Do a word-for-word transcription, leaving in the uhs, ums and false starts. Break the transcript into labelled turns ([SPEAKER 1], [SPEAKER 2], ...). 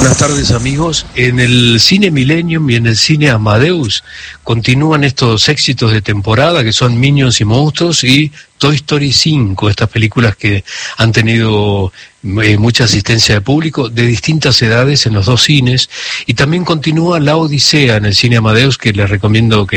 [SPEAKER 1] Buenas tardes, amigos. En el cine Millennium y en el cine Amadeus continúan estos éxitos de temporada que son Minions y Monstruos y Toy Story cinco, estas películas que han tenido eh, mucha asistencia de público de distintas edades en los dos cines, y también continúa La Odisea en el cine Amadeus, que les recomiendo que